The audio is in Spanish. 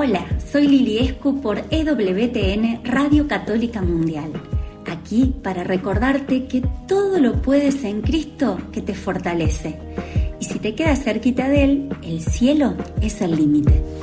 Hola, soy Lili Escu por EWTN Radio Católica Mundial. Aquí para recordarte que todo lo puedes en Cristo que te fortalece. Y si te quedas cerquita de Él, el cielo es el límite.